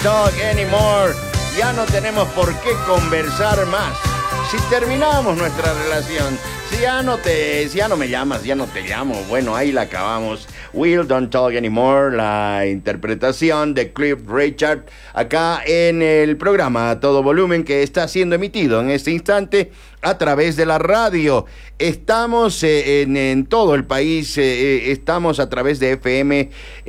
talk anymore. Ya no tenemos por qué conversar más. Si terminamos nuestra relación, si ya no me llamas, ya no te llamo. Bueno, ahí la acabamos. We'll Don't Talk Anymore, la interpretación de Cliff Richard, acá en el programa a todo volumen que está siendo emitido en este instante a través de la radio. Estamos en todo el país, estamos a través de FM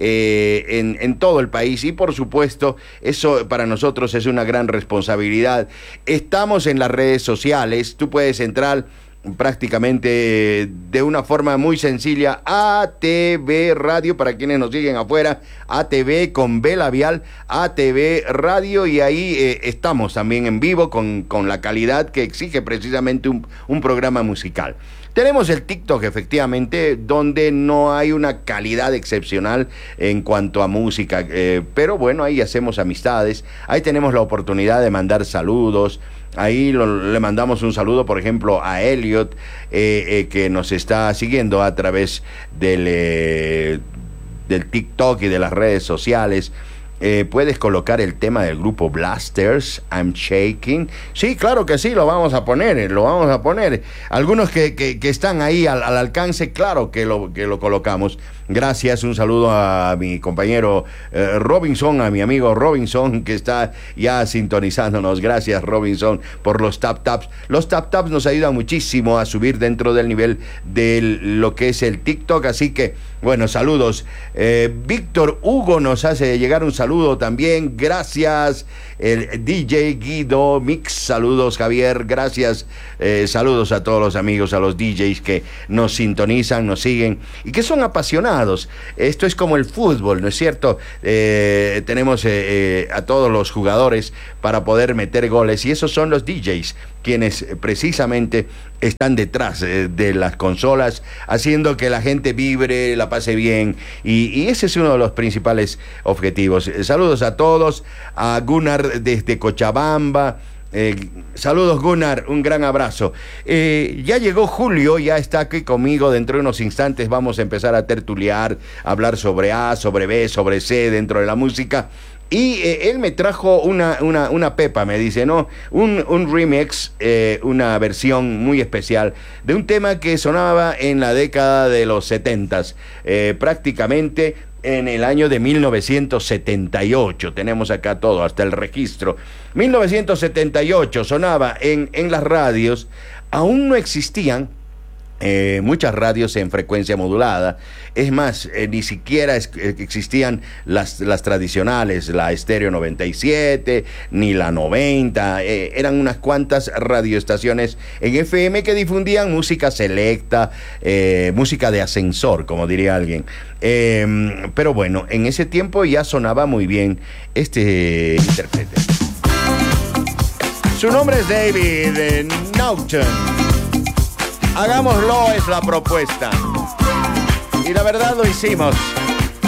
en todo el país y por supuesto eso para nosotros es una gran responsabilidad. Estamos en las redes sociales, tú puedes entrar prácticamente de una forma muy sencilla, ATV Radio, para quienes nos siguen afuera, ATV con B labial, ATV Radio, y ahí estamos también en vivo con la calidad que exige precisamente un programa musical. Tenemos el TikTok, efectivamente, donde no hay una calidad excepcional en cuanto a música, pero bueno, ahí hacemos amistades, ahí tenemos la oportunidad de mandar saludos. Ahí le mandamos un saludo, por ejemplo, a Elliot, que nos está siguiendo a través del TikTok y de las redes sociales. Puedes colocar el tema del grupo Blasters, I'm Shaking. Sí, claro que sí, lo vamos a poner. Algunos que están ahí al alcance, claro que lo colocamos. Gracias, un saludo a mi compañero Robinson, a mi amigo Robinson, que está ya sintonizándonos. Gracias, Robinson, por los tap-taps. Los tap-taps nos ayudan muchísimo a subir dentro del nivel de lo que es el TikTok, así que, bueno, saludos. Víctor Hugo nos hace llegar un saludo también. Gracias, el DJ Guido Mix. Saludos, Javier. Gracias. Saludos a todos los amigos, a los DJs que nos sintonizan, nos siguen y que son apasionados. Esto es como el fútbol, ¿no es cierto? Tenemos a todos los jugadores para poder meter goles y esos son los DJs quienes precisamente están detrás de las consolas haciendo que la gente vibre, la pase bien y ese es uno de los principales objetivos. Saludos a todos, a Gunnar desde Cochabamba. Saludos, Gunnar, un gran abrazo. Ya llegó Julio, ya está aquí conmigo. Dentro de unos instantes vamos a empezar a tertuliar, a hablar sobre A, sobre B, sobre C dentro de la música. Y él me trajo una pepa, me dice, ¿no? Un remix, una versión muy especial de un tema que sonaba en la década de los 70s, prácticamente en el año de 1978. Tenemos acá todo, hasta el registro. 1978 sonaba en las radios. Aún no existían muchas radios en frecuencia modulada. Es más, ni siquiera existían las tradicionales, la Estéreo 97, ni la 90. Eran unas cuantas radioestaciones en FM que difundían música selecta, música de ascensor, como diría alguien. Pero bueno, en ese tiempo ya sonaba muy bien este intérprete. Su nombre es David Naughton. Hagámoslo es la propuesta. Y la verdad lo hicimos.